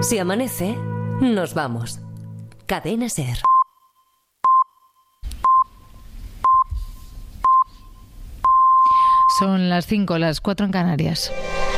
Si amanece, nos vamos. Cadena SER. Son las 5, las 4 en Canarias.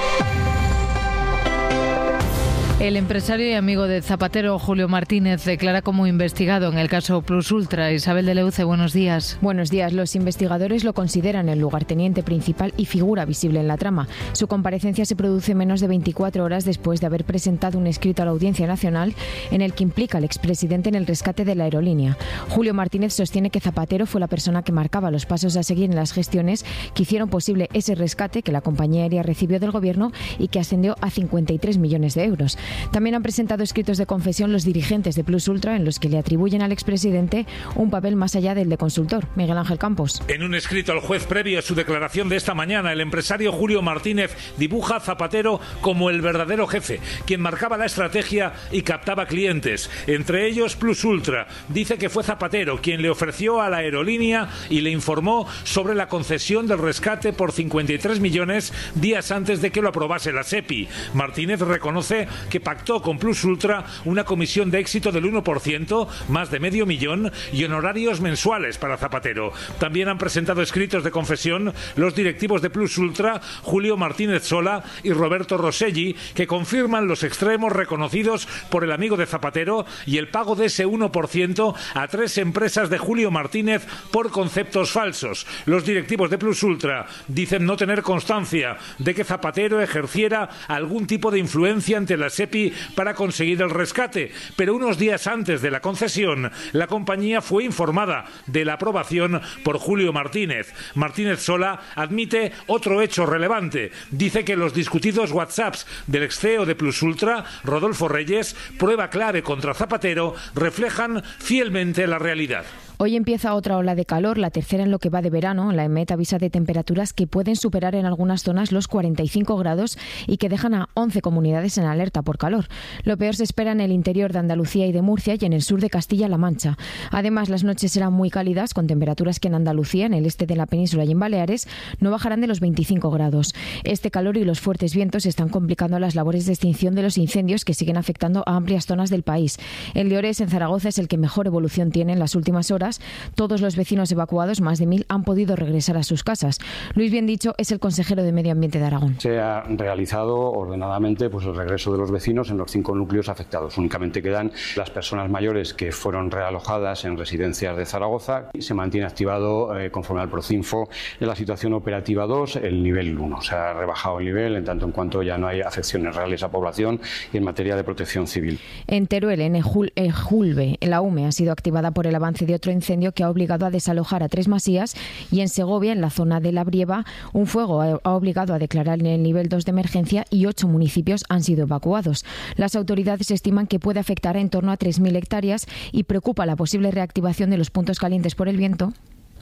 El empresario y amigo de Zapatero, Julio Martínez, declara como investigado en el caso Plus Ultra. Isabel de Leuce, buenos días. Buenos días. Los investigadores lo consideran el lugarteniente principal y figura visible en la trama. Su comparecencia se produce menos de 24 horas después de haber presentado un escrito a la Audiencia Nacional en el que implica al expresidente en el rescate de la aerolínea. Julio Martínez sostiene que Zapatero fue la persona que marcaba los pasos a seguir en las gestiones que hicieron posible ese rescate que la compañía aérea recibió del gobierno y que ascendió a 53 millones de euros. También han presentado escritos de confesión los dirigentes de Plus Ultra en los que le atribuyen al expresidente un papel más allá del de consultor. Miguel Ángel Campos. En un escrito al juez previo a su declaración de esta mañana, el empresario Julio Martínez dibuja a Zapatero como el verdadero jefe, quien marcaba la estrategia y captaba clientes, entre ellos Plus Ultra. Dice que fue Zapatero quien le ofreció a la aerolínea y le informó sobre la concesión del rescate por 53 millones días antes de que lo aprobase la SEPI. Martínez reconoce que pactó con Plus Ultra una comisión de éxito del 1%, más de $500,000 y honorarios mensuales para Zapatero. También han presentado escritos de confesión los directivos de Plus Ultra, Julio Martínez Sola y Roberto Rosselli, que confirman los extremos reconocidos por el amigo de Zapatero y el pago de ese 1% a 3 empresas de Julio Martínez por conceptos falsos. Los directivos de Plus Ultra dicen no tener constancia de que Zapatero ejerciera algún tipo de influencia ante la SEPI para conseguir el rescate, pero unos días antes de la concesión, la compañía fue informada de la aprobación por Julio Martínez. Martínez Sola admite otro hecho relevante. Dice que los discutidos WhatsApps del ex CEO de Plus Ultra, Rodolfo Reyes, prueba clave contra Zapatero, reflejan fielmente la realidad. Hoy empieza otra ola de calor, la tercera en lo que va de verano. La EMET avisa de temperaturas que pueden superar en algunas zonas los 45 grados y que dejan a 11 comunidades en alerta por calor. Lo peor se espera en el interior de Andalucía y de Murcia y en el sur de Castilla-La Mancha. Además, las noches serán muy cálidas, con temperaturas que en Andalucía, en el este de la península y en Baleares, no bajarán de los 25 grados. Este calor y los fuertes vientos están complicando las labores de extinción de los incendios que siguen afectando a amplias zonas del país. El de Ores, en Zaragoza, es el que mejor evolución tiene en las últimas horas. Todos los vecinos evacuados, más de 1.000, han podido regresar a sus casas. Luis Biendicho es el consejero de Medio Ambiente de Aragón. Se ha realizado ordenadamente el regreso de los vecinos en los 5 núcleos afectados. Únicamente quedan las personas mayores que fueron realojadas en residencias de Zaragoza y se mantiene activado, conforme al Procinfo, en la situación operativa 2, el nivel 1. Se ha rebajado el nivel en tanto en cuanto ya no hay afecciones reales a población y en materia de protección civil. En Teruel, en Ejulbe, la UME ha sido activada por el avance de otro incendio que ha obligado a desalojar a 3 masías, y en Segovia, en la zona de La Brieva, un fuego ha obligado a declarar el nivel 2 de emergencia y 8 municipios han sido evacuados. Las autoridades estiman que puede afectar a en torno a 3.000 hectáreas y preocupa la posible reactivación de los puntos calientes por el viento.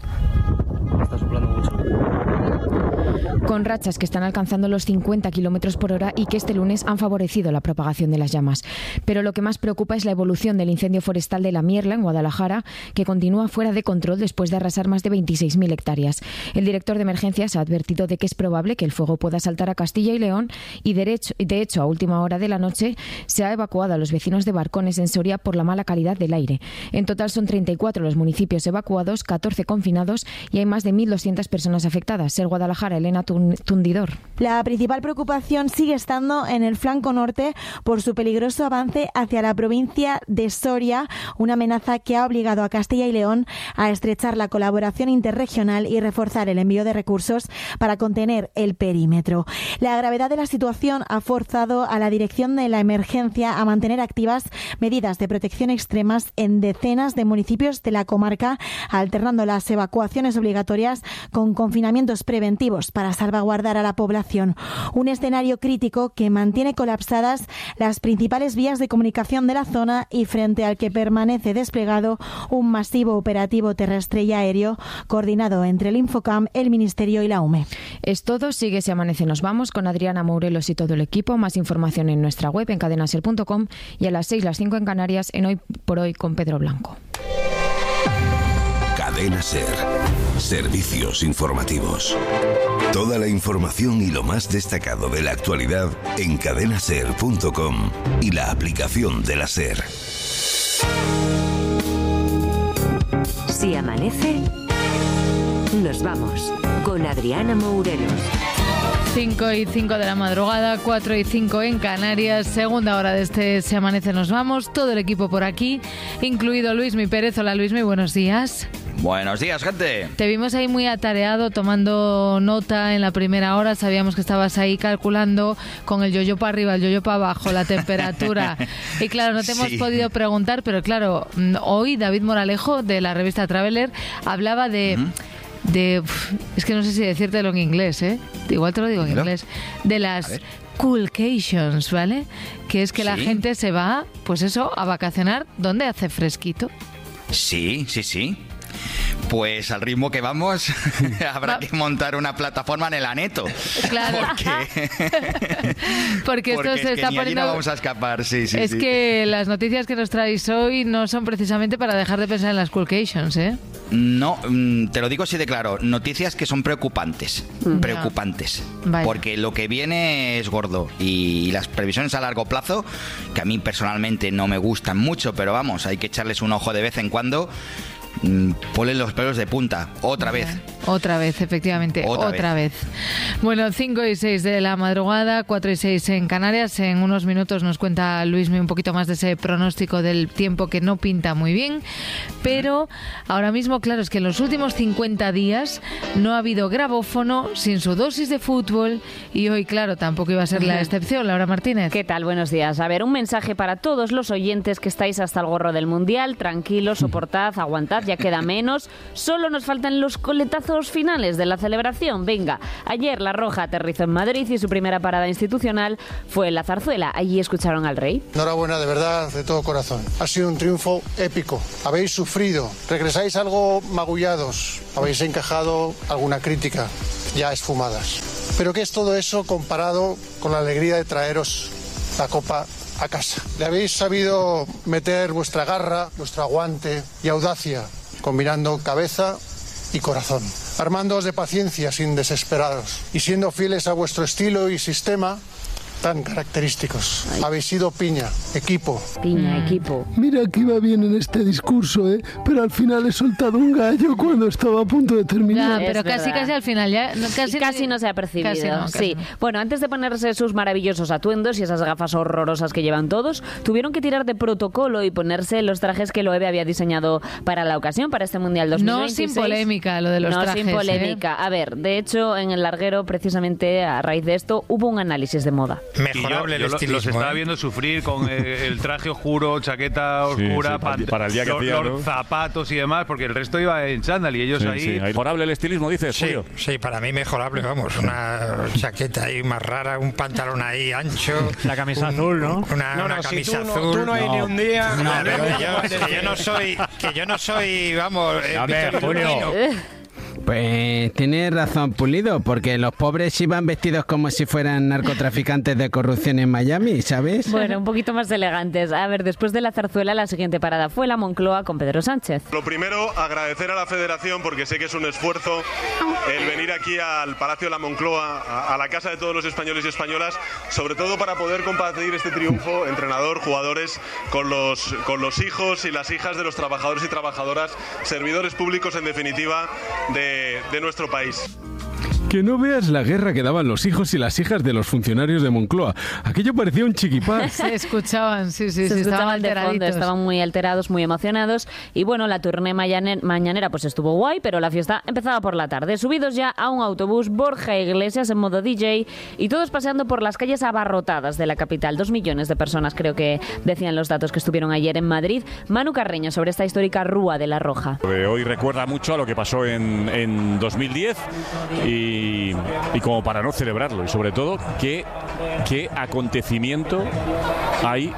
Está soplando mucho. Con rachas que están alcanzando los 50 kilómetros por hora y que este lunes han favorecido la propagación de las llamas. Pero lo que más preocupa es la evolución del incendio forestal de La Mierla, en Guadalajara, que continúa fuera de control después de arrasar más de 26.000 hectáreas. El director de emergencias ha advertido de que es probable que el fuego pueda saltar a Castilla y León y, de hecho, a última hora de la noche se ha evacuado a los vecinos de Barcones, en Soria, por la mala calidad del aire. En total son 34 los municipios evacuados, 14 confinados y hay más de 1.200 personas afectadas. Ser Guadalajara, Elena Tundidor. La principal preocupación sigue estando en el flanco norte por su peligroso avance hacia la provincia de Soria, una amenaza que ha obligado a Castilla y León a estrechar la colaboración interregional y reforzar el envío de recursos para contener el perímetro. La gravedad de la situación ha forzado a la dirección de la emergencia a mantener activas medidas de protección extremas en decenas de municipios de la comarca, alternando las evacuaciones obligatorias con confinamientos preventivos para salvaguardar a la población. Un escenario crítico que mantiene colapsadas las principales vías de comunicación de la zona y frente al que permanece desplegado un masivo operativo terrestre y aéreo coordinado entre el Infocam, el Ministerio y la UME. Es todo. Sigue Si Amanece Nos Vamos con Adriana Mourelos y todo el equipo. Más información en nuestra web, en cadenaser.com, y a las 6, las 5 en Canarias, en Hoy por Hoy con Pedro Blanco. Cadena SER. Servicios informativos. Toda la información y lo más destacado de la actualidad en cadenaser.com y la aplicación de la SER. Si amanece, nos vamos con Adriana Mourelos. 5:05 de la madrugada, 4:05 en Canarias, segunda hora de este Se Amanece Nos Vamos, todo el equipo por aquí, incluido Luismi Pérez. Hola Luismi, buenos días. Buenos días, gente. Te vimos ahí muy atareado, tomando nota en la primera hora, sabíamos que estabas ahí calculando con el yoyo para arriba, el yoyo para abajo, la temperatura. Y claro, no te hemos podido preguntar, pero claro, hoy David Moralejo, de la revista Traveler, hablaba de es que no sé si decírtelo en inglés, igual te lo digo en inglés, de las coolcations, ¿vale? Que es que la gente se va, pues eso, a vacacionar donde hace fresquito. Sí. Pues al ritmo que vamos, habrá que montar una plataforma en el Aneto. Claro. Porque esto se está poniendo... no vamos a escapar, Es que las noticias que nos traéis hoy no son precisamente para dejar de pensar en las coolcations, ¿eh? No, te lo digo así de claro. Noticias que son preocupantes. Preocupantes. Vaya. Porque lo que viene es gordo. Y las previsiones a largo plazo, que a mí personalmente no me gustan mucho, pero vamos, hay que echarles un ojo de vez en cuando. Ponle los pelos de punta, otra vez. Otra vez, efectivamente, otra vez. Bueno, 5:06 de la madrugada, 4:06 en Canarias. En unos minutos nos cuenta Luismi un poquito más de ese pronóstico del tiempo que no pinta muy bien. Pero ahora mismo, claro, es que en los últimos 50 días no ha habido grabófono sin su dosis de fútbol. Y hoy, claro, tampoco iba a ser la excepción. Laura Martínez. ¿Qué tal? Buenos días. A ver, un mensaje para todos los oyentes que estáis hasta el gorro del Mundial. Tranquilos, soportad, aguantad. Ya queda menos, solo nos faltan los coletazos finales de la celebración. Venga, ayer la Roja aterrizó en Madrid y su primera parada institucional fue en la Zarzuela. Allí escucharon al rey. Enhorabuena, de verdad, de todo corazón. Ha sido un triunfo épico. Habéis sufrido, regresáis algo magullados, habéis encajado alguna crítica ya esfumadas. Pero ¿qué es todo eso comparado con la alegría de traeros la copa a casa? Le habéis sabido meter vuestra garra, vuestro aguante y audacia, combinando cabeza y corazón, armándoos de paciencia sin desesperaros y siendo fieles a vuestro estilo y sistema tan característicos. Habéis sido piña, equipo. Piña, equipo. Mira que iba bien en este discurso, pero al final he soltado un gallo cuando estaba a punto de terminar. Ya, pero casi al final ya... Casi no se ha percibido. Casi no. Bueno, antes de ponerse sus maravillosos atuendos y esas gafas horrorosas que llevan todos, tuvieron que tirar de protocolo y ponerse los trajes que Loewe había diseñado para la ocasión, para este Mundial 2026. No sin polémica lo de los trajes. No sin polémica. A ver, de hecho, en el larguero, precisamente a raíz de esto, hubo un análisis de moda. Mejorable el estilismo. Los estaba viendo sufrir con el traje oscuro, chaqueta oscura, para el día que hacía, los zapatos y demás, porque el resto iba en chándal y ellos ahí... Mejorable el estilismo, dices, Julio. Sí, para mí mejorable, vamos. Una chaqueta ahí más rara, un pantalón ahí ancho. La camisa azul, ¿no? Una camisa azul. Tú no hay ni un día... Que yo no soy, vamos... A ver, Julio... Pues tienes razón, Pulido, porque los pobres iban vestidos como si fueran narcotraficantes de corrupción en Miami, ¿sabes? Bueno, un poquito más elegantes. A ver, después de la Zarzuela, la siguiente parada fue la Moncloa con Pedro Sánchez. Lo primero, agradecer a la Federación, porque sé que es un esfuerzo el venir aquí al Palacio de la Moncloa, a la casa de todos los españoles y españolas, sobre todo para poder compartir este triunfo, entrenador, jugadores, con los hijos y las hijas de los trabajadores y trabajadoras, servidores públicos, en definitiva, de nuestro país. Que no veas la guerra que daban los hijos y las hijas de los funcionarios de Moncloa. Aquello parecía un chiquipar. Se escuchaban, sí, estaban de fondo, estaban muy alterados, muy emocionados. Y bueno, la tournée mañanera pues estuvo guay, pero la fiesta empezaba por la tarde. Subidos ya a un autobús, Borja Iglesias en modo DJ y todos paseando por las calles abarrotadas de la capital. 2 millones de personas, creo que decían los datos que estuvieron ayer en Madrid. Manu Carreño, sobre esta histórica Rúa de la Roja. Hoy recuerda mucho a lo que pasó en 2010 y como para no celebrarlo, y sobre todo qué acontecimiento hay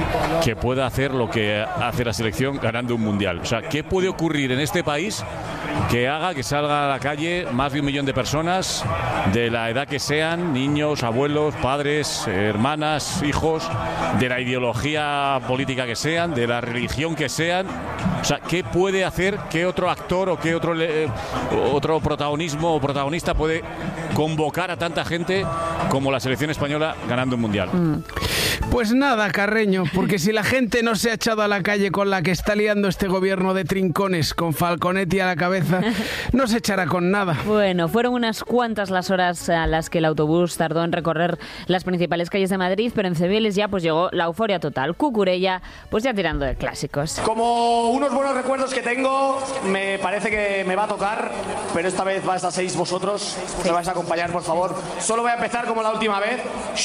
que pueda hacer lo que hace la selección ganando un mundial. O sea, ¿qué puede ocurrir en este país que haga que salga a la calle más de 1 millón de personas, de la edad que sean, niños, abuelos, padres, hermanas, hijos, de la ideología política que sean, de la religión que sean. O sea, ¿qué puede hacer, qué otro actor o qué otro protagonismo o protagonista puede convocar a tanta gente como la selección española ganando un mundial? Pues nada, Carreño, porque si la gente no se ha echado a la calle con la que está liando este gobierno de trincones con Falconetti a la cabeza, no se echará con nada. Bueno, fueron unas cuantas las horas a las que el autobús tardó en recorrer las principales calles de Madrid, pero en Cebeles ya pues llegó la euforia total. Cucurella, pues ya tirando de clásicos. Como unos buenos recuerdos que tengo, me parece que me va a tocar, pero esta vez vais a ser vosotros, me vais a acompañar, por favor. Solo voy a empezar como la última vez.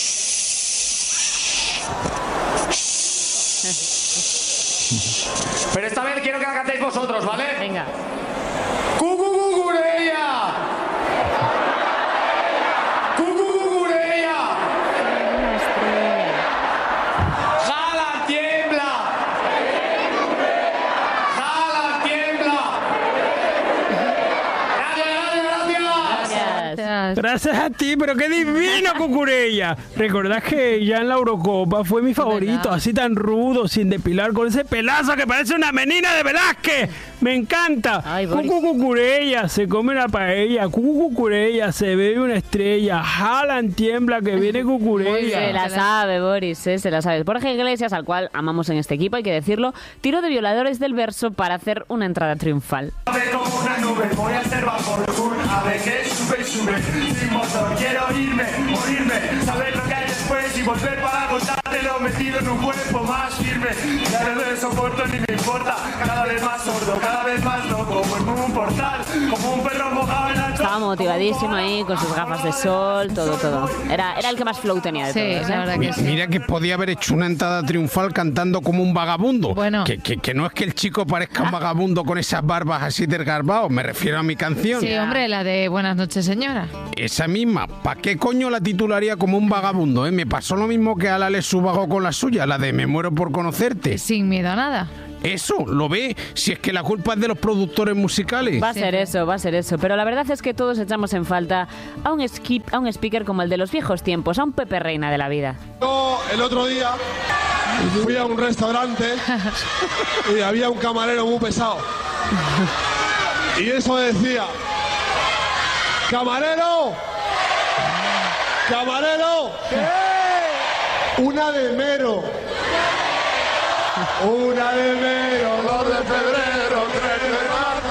Pero esta vez quiero que la cantéis vosotros, ¿vale? Venga. ¡Cucurella! ¡Cucurella! ¡Jala, tiembla! ¡Jala, tiembla! Gracias. Gracias a ti, pero qué divino, Cucurella. ¿Recordás que ya en la Eurocopa fue mi favorito? Así tan rudo, sin depilar, con ese pelazo que parece una menina de Velázquez. Me encanta. Cucurella, se come una paella. Cucurella, se bebe una estrella. Jalan, tiembla, que viene Cucurella. Se la sabe, Boris, se la sabe. Borja Iglesias, al cual amamos en este equipo, hay que decirlo, tiró de violadores del verso para hacer una entrada triunfal. A ver como una nube, voy a hacer vapor, a ver que sube, sin motor, quiero irme, morirme, saber lo que hay después y volver para contártelo, metido en un cuerpo más firme, ya no me soporto ni me importa, cada vez más sordo, cada vez más loco, como un portal, como un perro mojado en la... Estaba motivadísimo ahí, con sus gafas de sol, todo. Era el que más flow tenía de todos. La verdad que sí. Mira que podía haber hecho una entrada triunfal cantando como un vagabundo. Bueno. Que no es que el chico parezca un vagabundo con esas barbas así desgarbados, me refiero a mi canción. Sí, hombre, la de Buenas noches, señora. Esa misma, ¿para qué coño la titularía como un vagabundo? Me pasó lo mismo que a la Alex Subago con la suya, la de Me muero por conocerte. Sin miedo a nada. Eso, ¿lo ve? Si es que la culpa es de los productores musicales. Va a ser eso. Pero la verdad es que todos echamos en falta a un speaker como el de los viejos tiempos, a un Pepe Reina de la vida. Yo el otro día fui a un restaurante y había un camarero muy pesado. Y eso decía: ¡Camarero! ¡Camarero! ¿Qué? Una de mero. Una de enero, 2 de febrero, 3 de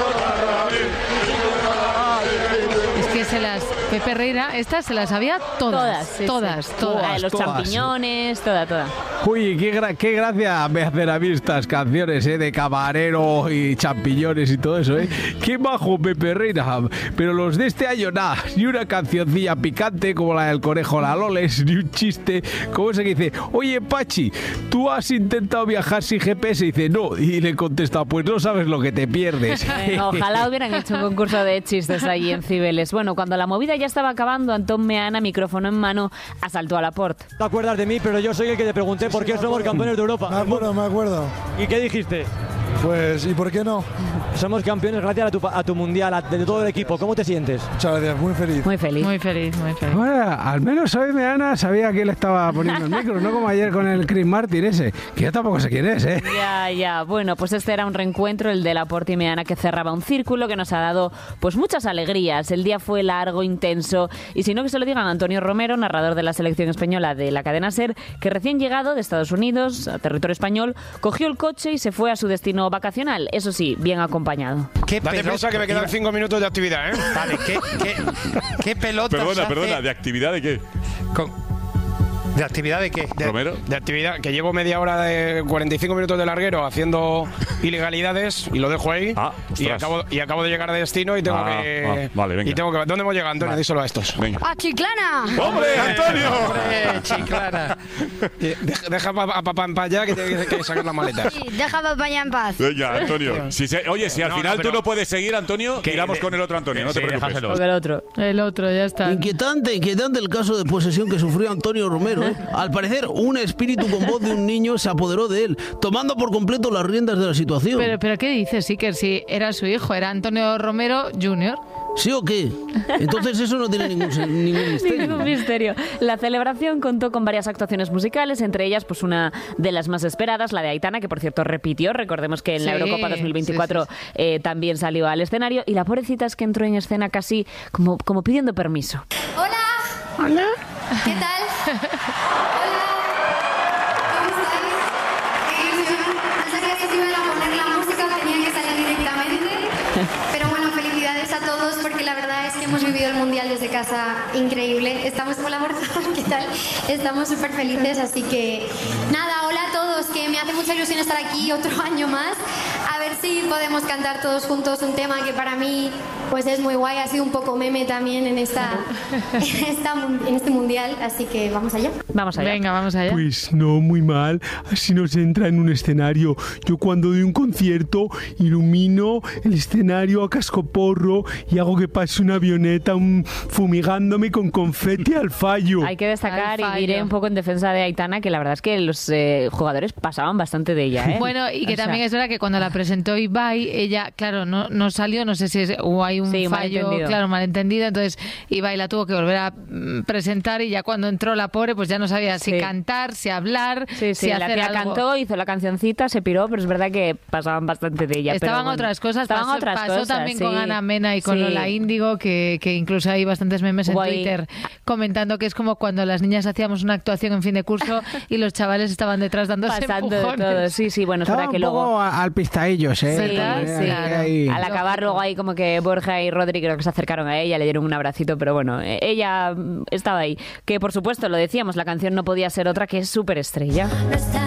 marzo, Es que Pepe Reina, estas se las sabía todas. Todas. Los champiñones, toda. Uy, qué gracia me hacen a mí estas canciones, de camarero y champiñones y todo eso, Qué bajo Pepe Reina. Pero los de este año, nada, ni una cancioncilla picante como la del conejo La Loles, ni un chiste como ese que dice: oye, Pachi, ¿tú has intentado viajar sin GPS? Y dice: no. Y le contesta: pues no sabes lo que te pierdes. Ojalá hubieran hecho un concurso de chistes allí en Cibeles. Bueno, cuando la movida ya estaba acabando, Antón Meana, micrófono en mano, asaltó a Laporte. ¿Te acuerdas de mí? Pero yo soy el que te pregunté por qué somos campeones de Europa. Me acuerdo. ¿Y qué dijiste? Pues, ¿y por qué no? Somos campeones gracias a tu mundial, de todo el equipo. ¿Cómo te sientes? Muchas gracias, muy feliz. Muy feliz. Bueno, al menos hoy Meana sabía que le estaba poniendo el micro, no como ayer con el Chris Martin ese, que yo tampoco sé quién es, Ya. Bueno, pues este era un reencuentro, el de Laporte y Meana, que cerraba un círculo que nos ha dado pues muchas alegrías. El día fue largo, intenso, y si no, que se lo digan a Antonio Romero, narrador de la selección española de la cadena SER, que recién llegado de Estados Unidos a territorio español, cogió el coche y se fue a su destino vacacional, eso sí, bien acompañado. Date prisa que me quedan 5 minutos de actividad, Vale, ¿qué pelotas Perdona, ¿de actividad de qué? ¿De actividad de qué? ¿Romero? De actividad, que llevo media hora de 45 minutos de larguero haciendo ilegalidades y lo dejo ahí. Y acabo de llegar a destino y tengo que... Vale, venga. Y tengo que... ¿Dónde hemos llegado, Antonio? Díselo a estos. Venga. ¡A Chiclana! ¡Hombre, Antonio! ¡Hombre, Chiclana! Deja a papá en paz ya, que tiene que sacar las maletas. Sí, deja a papá ya en paz. Venga, Antonio. Oye, si al final tú no puedes seguir, Antonio, tiramos con el otro Antonio, no te preocupes. Con el otro, ya está. Inquietante el caso de posesión que sufrió Antonio Romero, ¿eh? Al parecer, un espíritu con voz de un niño se apoderó de él, tomando por completo las riendas de la situación. Pero ¿qué dices, Iker? Si era su hijo, era Antonio Romero Jr. ¿Sí o qué? Entonces eso no tiene ningún misterio. Ningún misterio. La celebración contó con varias actuaciones musicales, entre ellas pues una de las más esperadas, la de Aitana, que por cierto repitió. Recordemos que en la Eurocopa 2024 también salió al escenario. Y la pobrecita es que entró en escena casi como pidiendo permiso. Hola. Hola. ¿Qué tal? Hola. ¿Cómo estáis? Qué ilusión. No sabía que se iban a poner la música, tenía que salir directamente. Pero bueno, felicidades a todos porque la verdad es que hemos vivido el Mundial desde casa increíble. Estamos con la Borja, ¿qué tal? Estamos súper felices, así que nada, hola a todos, que me hace mucha ilusión estar aquí otro año más. A ver si podemos cantar todos juntos un tema que para mí pues es muy guay, ha sido un poco meme también en este Mundial, así que vamos allá. Vamos allá. Venga, vamos allá. Pues no, muy mal. Así nos entra en un escenario. Yo cuando doy un concierto ilumino el escenario a cascoporro y hago que pase una avioneta fumigándome con confeti al fallo. Hay que destacar, y diré un poco en defensa de Aitana, que la verdad es que los jugadores pasaban bastante de ella. Bueno, y que también es verdad que cuando la presentó Ibai, ella, claro, no salió, no sé si hay un fallo, malentendido, entonces Ibai la tuvo que volver a presentar y ya cuando entró la pobre, pues ya no sabía si cantar, si hablar, si la hacer tía algo. Cantó, hizo la cancioncita, se piró, pero es verdad que pasaban bastante de ella. Estaban pero otras cosas, pasó cosas, también con Ana Mena y con Lola Índigo, que incluso hay bastantes memes en Twitter comentando que es como cuando las niñas hacíamos una actuación en fin de curso y los chavales estaban detrás dándose pasando empujones. de todo. Sí, bueno, es Estaba verdad que un poco luego al pistaillos, Al acabar luego ahí como que Borja y Rodri creo que se acercaron a ella, le dieron un abracito, pero bueno, ella estaba ahí. Que por supuesto, lo decíamos, la canción no podía ser otra que es Superestrella. No está